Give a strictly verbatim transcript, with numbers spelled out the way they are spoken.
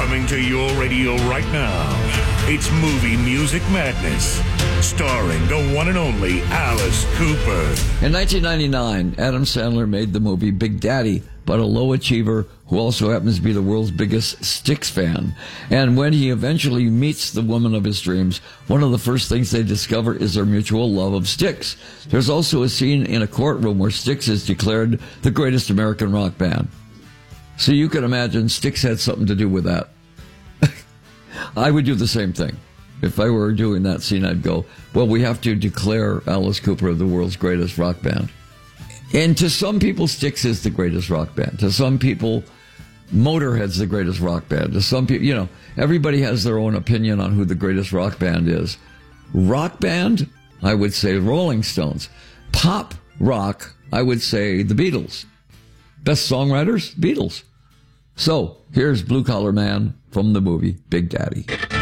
Coming to your radio right now, it's Movie Music Madness, starring the one and only Alice Cooper. In nineteen ninety-nine, Adam Sandler made the movie Big Daddy about a low achiever who also happens to be the world's biggest Styx fan. And when he eventually meets the woman of his dreams, one of the first things they discover is their mutual love of Styx. There's also a scene in a courtroom where Styx is declared the greatest American rock band. So you can imagine Styx had something to do with that. I would do the same thing. If I were doing that scene, I'd go, well, we have to declare Alice Cooper the world's greatest rock band. And to some people, Styx is the greatest rock band. To some people, Motorhead's the greatest rock band. To some people, you know, everybody has their own opinion on who the greatest rock band is. Rock band, I would say Rolling Stones. Pop rock, I would say the Beatles. Best songwriters, Beatles. So, here's Blue Collar Man from the movie Big Daddy.